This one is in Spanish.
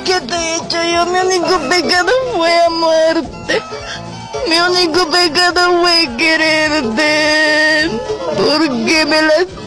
¿Qué te he hecho yo? Mi único pecado fue amarte. Mi único pecado fue quererte. ¿Por qué me lastimas?